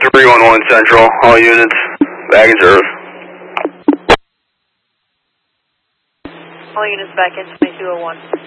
311 Central, all units, back in service. All units back in 2201.